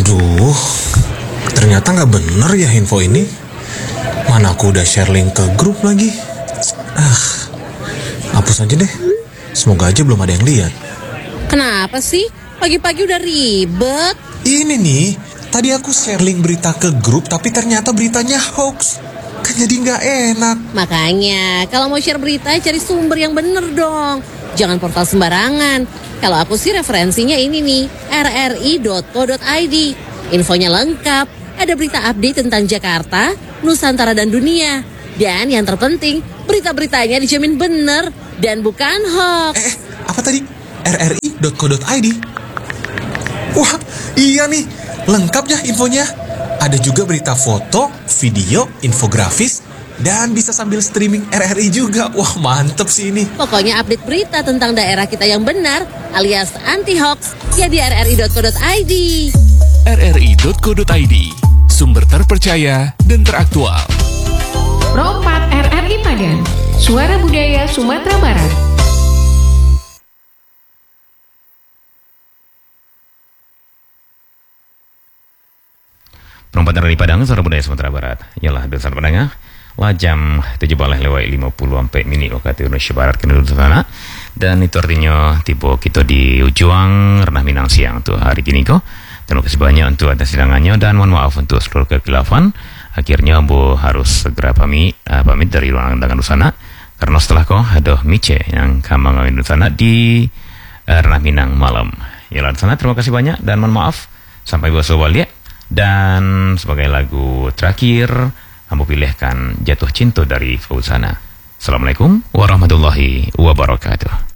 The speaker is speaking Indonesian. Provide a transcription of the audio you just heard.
Aduh, ternyata nggak bener ya info ini. Mana aku udah share link ke grup lagi. Hapus aja deh. Semoga aja belum ada yang lihat. Kenapa sih? Pagi-pagi udah ribet. Ini nih, tadi aku share link berita ke grup, tapi ternyata beritanya hoax. Kan jadi nggak enak. Makanya, kalau mau share berita, cari sumber yang bener dong. Jangan portal sembarangan. Kalau aku sih referensinya ini nih, rri.co.id. Infonya lengkap, ada berita update tentang Jakarta, Nusantara dan dunia. Dan yang terpenting, berita-beritanya dijamin bener dan bukan hoax. Apa tadi? rri.co.id. Wah, iya nih, lengkap ya infonya. Ada juga berita foto, video, infografis, dan bisa sambil streaming RRI juga. Wah, mantep sih ini. Pokoknya update berita tentang daerah kita yang benar, alias anti-hoax, ya di rri.co.id. rri.co.id, sumber terpercaya dan teraktual. Pro 4 RRI Padang, Suara Budaya Sumatera Barat. Pro 4 RRI Padang, Suara Budaya Sumatera Barat. Yalah, dosan pendengar. Jam 7:50 sampai menit waktu Indonesia Barat ke sana. Dan itu artinya tiba kita di ujung Renah Minang siang tuh hari ini kok. Terima kasih banyak untuk atas sidangannya dan mohon maaf untuk seluruh kekhilafan. Akhirnya Ambo harus segera pamit dari ruangan tangan sana karena setelah kok ada Mice yang kamang di sana di Renah Minang malam. Yalah sana, terima kasih banyak dan mohon maaf sampai besok balik. Dan sebagai lagu terakhir Ambo pilihkan Jatuh Cinta dari Fauzana. Assalamualaikum warahmatullahi wabarakatuh.